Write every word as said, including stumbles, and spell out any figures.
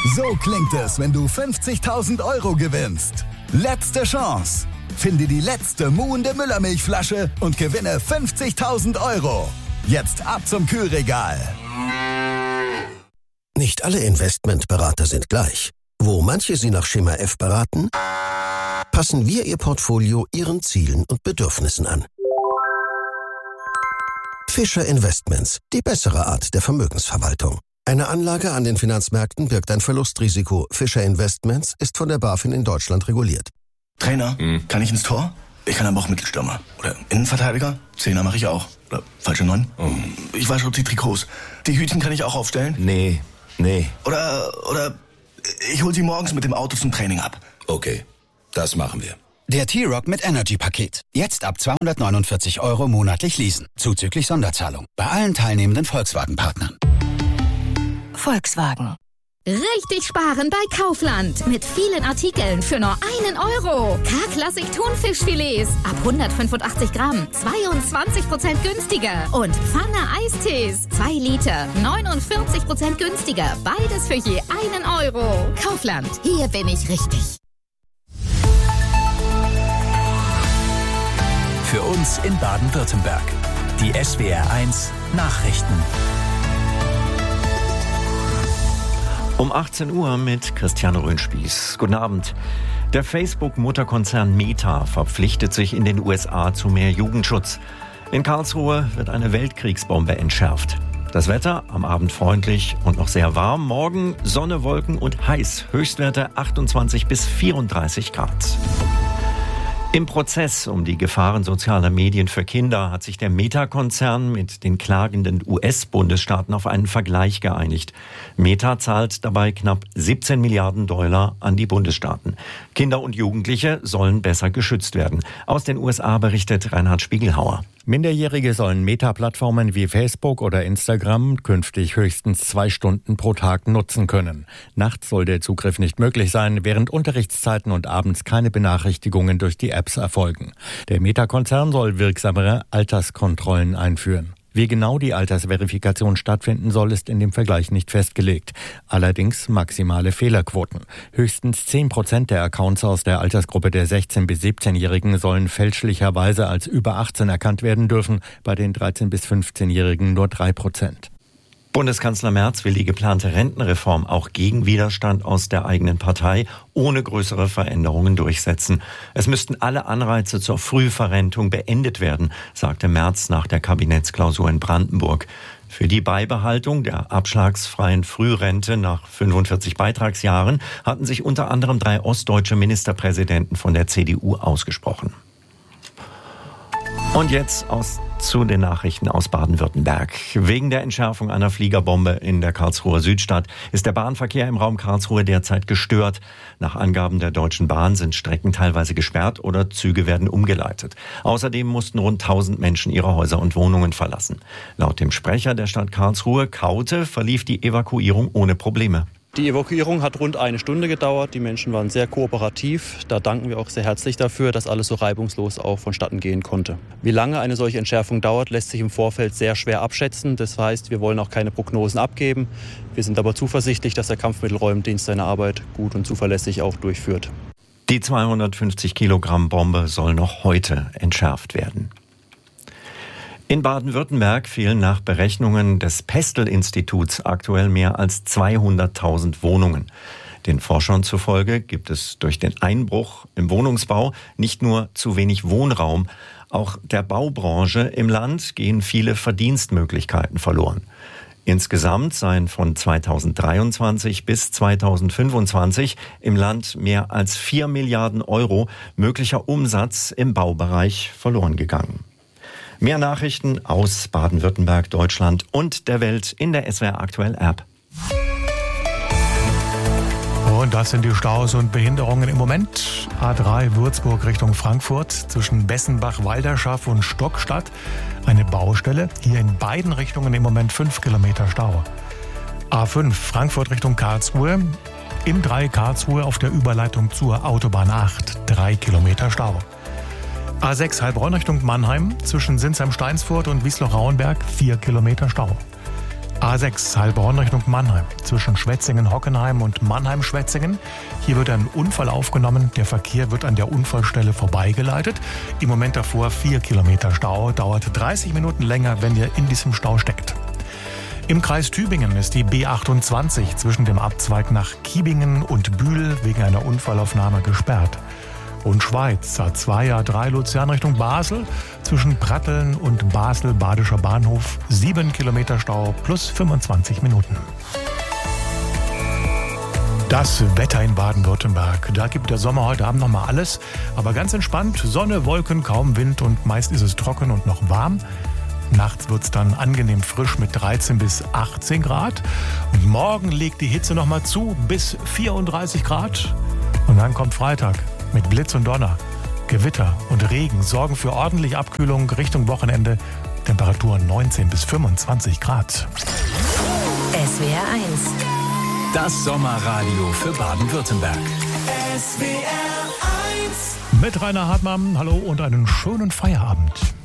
So klingt es, wenn du fünfzigtausend Euro gewinnst. Letzte Chance. Finde die letzte muhende Müllermilchflasche und gewinne fünfzigtausend Euro. Jetzt ab zum Kühlregal. Nicht alle Investmentberater sind gleich. Wo manche Sie nach Schema F beraten, passen wir Ihr Portfolio Ihren Zielen und Bedürfnissen an. Fischer Investments, die bessere Art der Vermögensverwaltung. Eine Anlage an den Finanzmärkten birgt ein Verlustrisiko. Fischer Investments ist von der BaFin in Deutschland reguliert. Trainer, hm. kann ich ins Tor? Ich kann aber auch Mittelstürmer. Oder Innenverteidiger? Zehner mache ich auch. Oder falsche Neun? Oh. Ich wasche die Trikots. Die Hütchen kann ich auch aufstellen? Nee, nee. Oder, oder ich hol sie morgens mit dem Auto zum Training ab. Okay, das machen wir. Der T-Roc mit Energy-Paket. Jetzt ab zweihundertneunundvierzig Euro monatlich leasen. Zuzüglich Sonderzahlung. Bei allen teilnehmenden Volkswagen-Partnern. Volkswagen. Richtig sparen bei Kaufland. Mit vielen Artikeln für nur einen Euro. K-Klassik Thunfischfilets ab hundertfünfundachtzig Gramm. zweiundzwanzig Prozent günstiger. Und Pfanne Eistees. zwei Liter. neunundvierzig Prozent günstiger. Beides für je einen Euro. Kaufland. Hier bin ich richtig. Für uns in Baden-Württemberg. Die S W R eins Nachrichten. Um achtzehn Uhr mit Christiane Röhnspieß. Guten Abend. Der Facebook-Mutterkonzern Meta verpflichtet sich in den U S A zu mehr Jugendschutz. In Karlsruhe wird eine Weltkriegsbombe entschärft. Das Wetter am Abend freundlich und noch sehr warm. Morgen Sonne, Wolken und heiß. Höchstwerte achtundzwanzig bis vierunddreißig Grad. Im Prozess um die Gefahren sozialer Medien für Kinder hat sich der Meta-Konzern mit den klagenden U S-Bundesstaaten auf einen Vergleich geeinigt. Meta zahlt dabei knapp siebzehn Milliarden Dollar an die Bundesstaaten. Kinder und Jugendliche sollen besser geschützt werden. Aus den U S A berichtet Reinhard Spiegelhauer. Minderjährige sollen Meta-Plattformen wie Facebook oder Instagram künftig höchstens zwei Stunden pro Tag nutzen können. Nachts soll der Zugriff nicht möglich sein, während Unterrichtszeiten und abends keine Benachrichtigungen durch die Apps erfolgen. Der Meta-Konzern soll wirksamere Alterskontrollen einführen. Wie genau die Altersverifikation stattfinden soll, ist in dem Vergleich nicht festgelegt. Allerdings maximale Fehlerquoten. Höchstens zehn Prozent der Accounts aus der Altersgruppe der sechzehn- bis siebzehnjährigen sollen fälschlicherweise als über achtzehn erkannt werden dürfen, bei den dreizehn- bis fünfzehnjährigen nur drei Prozent. Bundeskanzler Merz will die geplante Rentenreform auch gegen Widerstand aus der eigenen Partei ohne größere Veränderungen durchsetzen. Es müssten alle Anreize zur Frühverrentung beendet werden, sagte Merz nach der Kabinettsklausur in Brandenburg. Für die Beibehaltung der abschlagsfreien Frührente nach fünfundvierzig Beitragsjahren hatten sich unter anderem drei ostdeutsche Ministerpräsidenten von der C D U ausgesprochen. Und jetzt aus, zu den Nachrichten aus Baden-Württemberg. Wegen der Entschärfung einer Fliegerbombe in der Karlsruher Südstadt ist der Bahnverkehr im Raum Karlsruhe derzeit gestört. Nach Angaben der Deutschen Bahn sind Strecken teilweise gesperrt oder Züge werden umgeleitet. Außerdem mussten rund tausend Menschen ihre Häuser und Wohnungen verlassen. Laut dem Sprecher der Stadt Karlsruhe, Kaute, verlief die Evakuierung ohne Probleme. Die Evakuierung hat rund eine Stunde gedauert. Die Menschen waren sehr kooperativ. Da danken wir auch sehr herzlich dafür, dass alles so reibungslos auch vonstatten gehen konnte. Wie lange eine solche Entschärfung dauert, lässt sich im Vorfeld sehr schwer abschätzen. Das heißt, wir wollen auch keine Prognosen abgeben. Wir sind aber zuversichtlich, dass der Kampfmittelräumdienst seine Arbeit gut und zuverlässig auch durchführt. Die zweihundertfünfzig Kilogramm Bombe soll noch heute entschärft werden. In Baden-Württemberg fehlen nach Berechnungen des Pestel-Instituts aktuell mehr als zweihunderttausend Wohnungen. Den Forschern zufolge gibt es durch den Einbruch im Wohnungsbau nicht nur zu wenig Wohnraum, auch der Baubranche im Land gehen viele Verdienstmöglichkeiten verloren. Insgesamt seien von zweitausenddreiundzwanzig bis zweitausendfünfundzwanzig im Land mehr als vier Milliarden Euro möglicher Umsatz im Baubereich verloren gegangen. Mehr Nachrichten aus Baden-Württemberg, Deutschland und der Welt in der S W R Aktuell App. Und das sind die Staus und Behinderungen im Moment. A drei Würzburg Richtung Frankfurt zwischen Bessenbach, Walderschaff und Stockstadt. Eine Baustelle. Hier in beiden Richtungen im Moment fünf Kilometer Stau. A fünf Frankfurt Richtung Karlsruhe. M drei Karlsruhe auf der Überleitung zur Autobahn acht. drei Kilometer Stau. A sechs Heilbronn Richtung Mannheim zwischen Sinsheim-Steinsfurt und Wiesloch-Rauenberg vier Kilometer Stau. A sechs Heilbronn Richtung Mannheim. Zwischen Schwetzingen-Hockenheim und Mannheim-Schwetzingen. Hier wird ein Unfall aufgenommen. Der Verkehr wird an der Unfallstelle vorbeigeleitet. Im Moment davor vier Kilometer Stau. Dauert dreißig Minuten länger, wenn ihr in diesem Stau steckt. Im Kreis Tübingen ist die B achtundzwanzig zwischen dem Abzweig nach Kiebingen und Bühl wegen einer Unfallaufnahme gesperrt. Und Schweiz, A zwei, A drei Luzern Richtung Basel, zwischen Pratteln und Basel-Badischer Bahnhof, sieben Kilometer Stau plus fünfundzwanzig Minuten. Das Wetter in Baden-Württemberg. Da gibt der Sommer heute Abend noch mal alles, aber ganz entspannt, Sonne, Wolken, kaum Wind und meist ist es trocken und noch warm. Nachts wird es dann angenehm frisch mit dreizehn bis achtzehn Grad. Und morgen legt die Hitze noch mal zu bis vierunddreißig Grad. Und dann kommt Freitag mit Blitz und Donner. Gewitter und Regen sorgen für ordentlich Abkühlung Richtung Wochenende. Temperaturen neunzehn bis fünfundzwanzig Grad. S W R eins. Das Sommerradio für Baden-Württemberg. S W R eins. Mit Rainer Hartmann, hallo und einen schönen Feierabend.